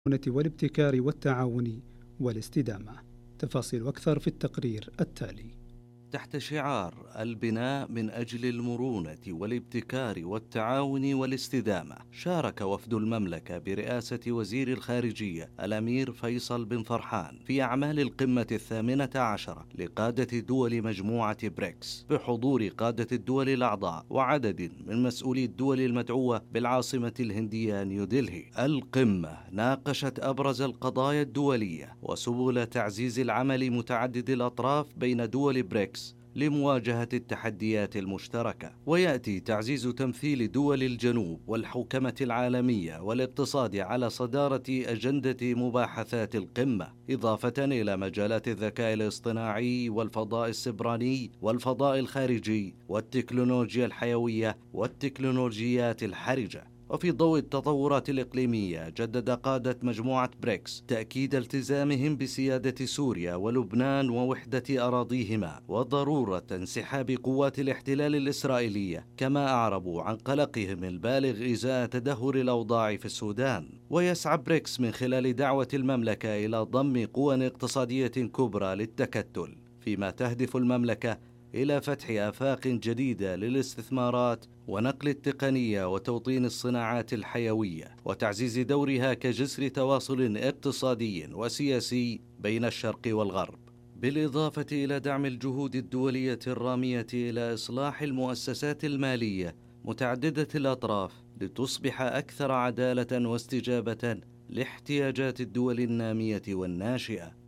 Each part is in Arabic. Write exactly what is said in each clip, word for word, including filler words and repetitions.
والابتكار والتعاون والاستدامة. تفاصيل أكثر في التقرير التالي. تحت شعار البناء من أجل المرونة والابتكار والتعاون والاستدامة، شارك وفد المملكة برئاسة وزير الخارجية الأمير فيصل بن فرحان في أعمال القمة الثامنة عشرة لقادة دول مجموعة بريكس، بحضور قادة الدول الأعضاء وعدد من مسؤولي الدول المدعوة بالعاصمة الهندية نيودلهي. القمة ناقشت أبرز القضايا الدولية وسبل تعزيز العمل متعدد الأطراف بين دول بريكس لمواجهة التحديات المشتركة. ويأتي تعزيز تمثيل دول الجنوب والحوكمة العالمية والاقتصاد على صدارة أجندة مباحثات القمة، إضافة إلى مجالات الذكاء الاصطناعي والفضاء السبراني والفضاء الخارجي والتكنولوجيا الحيوية والتكنولوجيات الحرجة. وفي ضوء التطورات الإقليمية، جدد قادة مجموعة بريكس تأكيد التزامهم بسيادة سوريا ولبنان ووحدة أراضيهما وضرورة انسحاب قوات الاحتلال الإسرائيلية، كما أعربوا عن قلقهم البالغ إزاء تدهور الأوضاع في السودان. ويسعى بريكس من خلال دعوة المملكة إلى ضم قوى اقتصادية كبرى للتكتل، فيما تهدف المملكة إلى فتح آفاق جديدة للاستثمارات ونقل التقنية وتوطين الصناعات الحيوية وتعزيز دورها كجسر تواصل اقتصادي وسياسي بين الشرق والغرب، بالإضافة إلى دعم الجهود الدولية الرامية إلى إصلاح المؤسسات المالية متعددة الأطراف لتصبح أكثر عدالة واستجابة لاحتياجات الدول النامية والناشئة.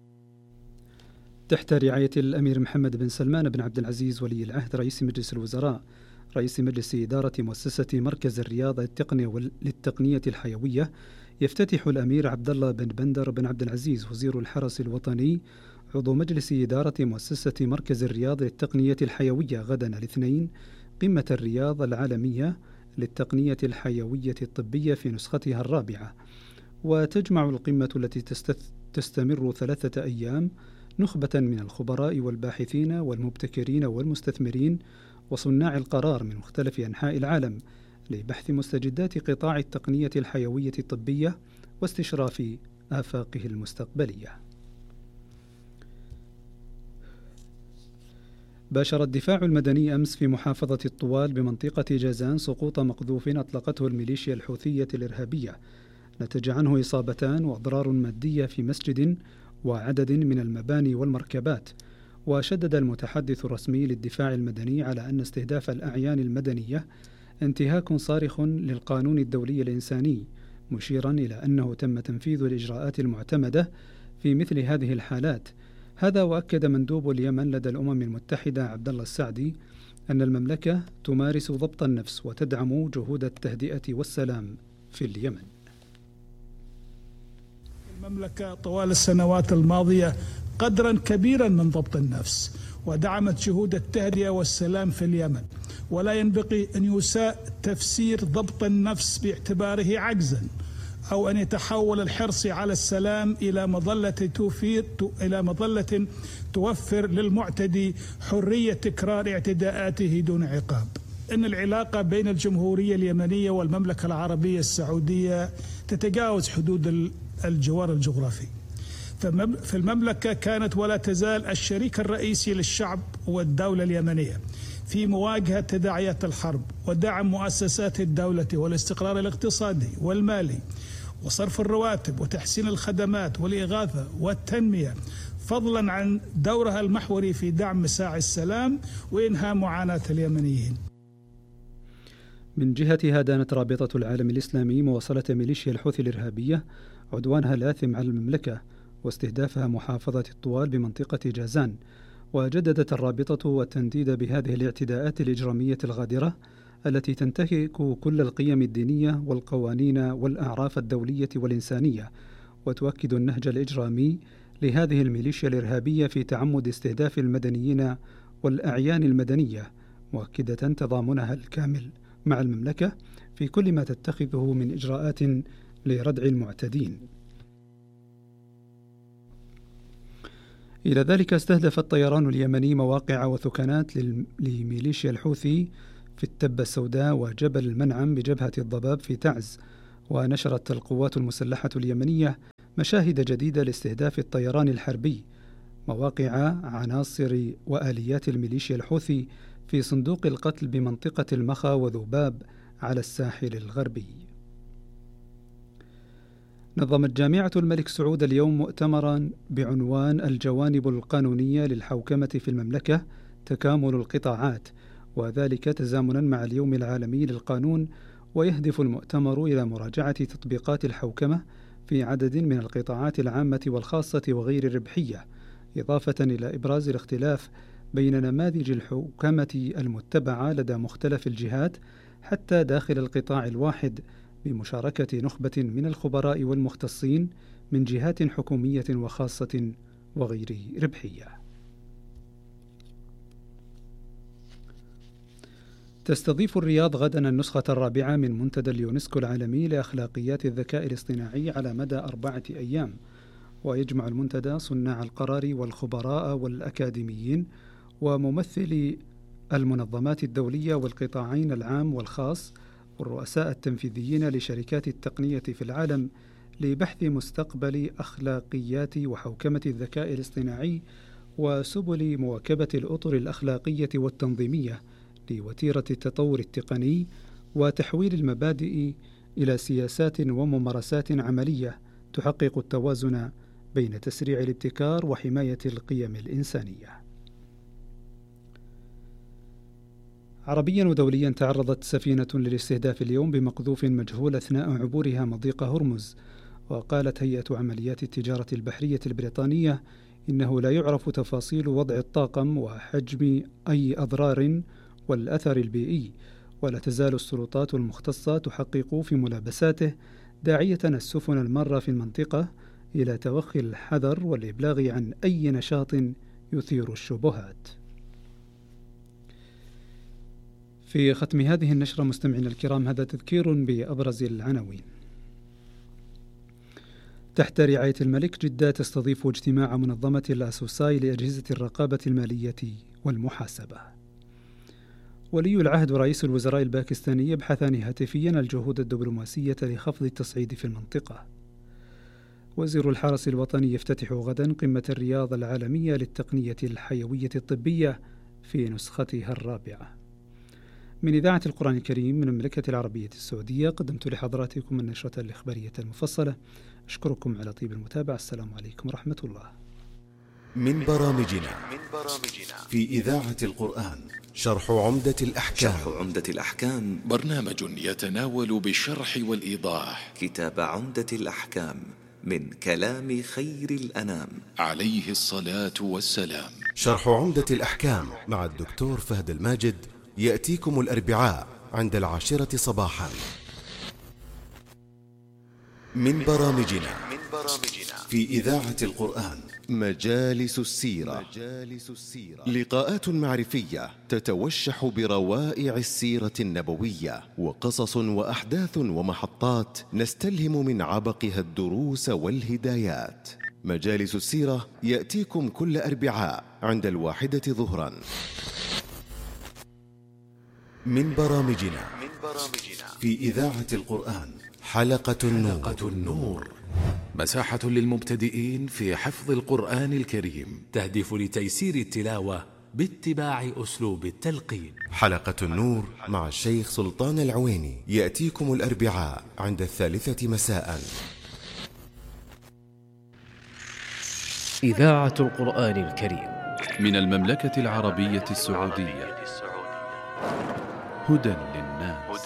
تحت رعاية الأمير محمد بن سلمان بن عبد العزيز ولي العهد رئيس مجلس الوزراء، رئيس مجلس إدارة مؤسسة مركز الرياض للتقنية للتقنية الحيوية، يفتتح الأمير عبد الله بن بندر بن عبد العزيز وزير الحرس الوطني عضو مجلس إدارة مؤسسة مركز الرياض للتقنية الحيوية غدا الاثنين قمة الرياض العالمية للتقنية الحيوية الطبية في نسختها الرابعة. وتجمع القمة التي تستمر ثلاثة أيام نخبة من الخبراء والباحثين والمبتكرين والمستثمرين وصناع القرار من مختلف أنحاء العالم لبحث مستجدات قطاع التقنية الحيوية الطبية واستشراف آفاقه المستقبلية. باشر الدفاع المدني أمس في محافظة الطوال بمنطقة جازان سقوط مقذوف أطلقته الميليشيا الحوثية الإرهابية، نتج عنه إصابتان وأضرار مادية في مسجد وعدد من المباني والمركبات. وشدد المتحدث الرسمي للدفاع المدني على أن استهداف الأعيان المدنية انتهاك صارخ للقانون الدولي الإنساني، مشيرا إلى أنه تم تنفيذ الإجراءات المعتمدة في مثل هذه الحالات. هذا وأكد مندوب اليمن لدى الأمم المتحدة عبد الله السعدي أن المملكة تمارس ضبط النفس وتدعم جهود التهدئة والسلام في اليمن. المملكة طوال السنوات الماضية قدرا كبيرا من ضبط النفس ودعمت جهود التهدئة والسلام في اليمن، ولا ينبغي أن يساء تفسير ضبط النفس باعتباره عجزا أو أن يتحول الحرص على السلام إلى مظلة توفير إلى مظلة توفر للمعتدي حرية تكرار اعتداءاته دون عقاب. إن العلاقة بين الجمهورية اليمنية والمملكة العربية السعودية تتجاوز حدود الجوار الجغرافي. في المملكة كانت ولا تزال الشريك الرئيسي للشعب والدولة اليمنية في مواجهة تداعيات الحرب ودعم مؤسسات الدولة والاستقرار الاقتصادي والمالي وصرف الرواتب وتحسين الخدمات والإغاثة والتنمية، فضلا عن دورها المحوري في دعم مساعي السلام وإنهاء معاناة اليمنيين. من جهتها دانت رابطة العالم الإسلامي مواصلة ميليشيا الحوثي الإرهابية عدوانها الآثم على المملكة واستهدافها محافظة الطوال بمنطقة جازان، وجددت الرابطة التنديد بهذه الاعتداءات الإجرامية الغادرة التي تنتهك كل القيم الدينية والقوانين والأعراف الدولية والإنسانية، وتؤكد النهج الإجرامي لهذه الميليشيا الإرهابية في تعمد استهداف المدنيين والأعيان المدنية، مؤكدة تضامنها الكامل مع المملكة في كل ما تتخذه من إجراءات لردع المعتدين. إلى ذلك استهدف الطيران اليمني مواقع وثكنات لميليشيا الحوثي في التبة السوداء وجبل المنعم بجبهة الضباب في تعز، ونشرت القوات المسلحة اليمنية مشاهد جديدة لاستهداف الطيران الحربي مواقع عناصر وآليات الميليشيا الحوثي في صندوق القتل بمنطقة المخا وذباب على الساحل الغربي. نظمت جامعة الملك سعود اليوم مؤتمرا بعنوان الجوانب القانونية للحوكمة في المملكة تكامل القطاعات، وذلك تزامنا مع اليوم العالمي للقانون. ويهدف المؤتمر إلى مراجعة تطبيقات الحوكمة في عدد من القطاعات العامة والخاصة وغير الربحية، إضافة إلى إبراز الاختلاف بين نماذج الحوكمة المتبعة لدى مختلف الجهات حتى داخل القطاع الواحد، بمشاركة نخبة من الخبراء والمختصين من جهات حكومية وخاصة وغير ربحية. تستضيف الرياض غدا النسخة الرابعة من منتدى اليونسكو العالمي لأخلاقيات الذكاء الاصطناعي على مدى أربعة أيام، ويجمع المنتدى صناع القرار والخبراء والأكاديميين وممثلي المنظمات الدولية والقطاعين العام والخاص والرؤساء التنفيذيين لشركات التقنية في العالم لبحث مستقبل أخلاقيات وحوكمة الذكاء الاصطناعي وسبل مواكبة الأطر الأخلاقية والتنظيمية لوتيرة التطور التقني وتحويل المبادئ إلى سياسات وممارسات عملية تحقق التوازن بين تسريع الابتكار وحماية القيم الإنسانية. عربيا ودوليا تعرضت سفينة للاستهداف اليوم بمقذوف مجهول أثناء عبورها مضيق هرمز، وقالت هيئة عمليات التجارة البحرية البريطانية إنه لا يعرف تفاصيل وضع الطاقم وحجم أي أضرار والأثر البيئي، ولا تزال السلطات المختصة تحقق في ملابساته، داعية السفن المارة في المنطقة إلى توخي الحذر والإبلاغ عن أي نشاط يثير الشبهات. في ختم هذه النشرة مستمعينا الكرام هذا تذكير بأبرز العناوين. تحت رعاية الملك جدة تستضيف اجتماع منظمة الأسوساي لأجهزة الرقابة المالية والمحاسبة. ولي العهد ورئيس الوزراء الباكستاني يبحثان هاتفيا الجهود الدبلوماسية لخفض التصعيد في المنطقة. وزير الحرس الوطني يفتتح غدا قمة الرياض العالمية للتقنية الحيوية الطبية في نسختها الرابعة. من إذاعة القرآن الكريم من المملكة العربية السعودية قدمت لحضراتكم النشرة الإخبارية المفصلة. أشكركم على طيب المتابعة. السلام عليكم ورحمة الله. من برامجنا في إذاعة القرآن شرح عمدة الأحكام. شرح عمدة الأحكام برنامج يتناول بالشرح والإيضاح كتاب عمدة الأحكام من كلام خير الأنام عليه الصلاة والسلام. شرح عمدة الأحكام مع الدكتور فهد الماجد يأتيكم الأربعاء عند العاشرة صباحا. من برامجنا في إذاعة القرآن مجالس السيرة. لقاءات معرفية تتوشح بروائع السيرة النبوية وقصص وأحداث ومحطات نستلهم من عبقها الدروس والهدايات. مجالس السيرة يأتيكم كل أربعاء عند الواحدة ظهرا. من برامجنا في إذاعة القرآن حلقة النور, حلقة النور. مساحة للمبتدئين في حفظ القرآن الكريم تهدف لتيسير التلاوة باتباع أسلوب التلقين. حلقة النور مع الشيخ سلطان العويني يأتيكم الأربعاء عند الثالثة مساء. إذاعة القرآن الكريم من المملكة العربية السعودية. هدى للناس.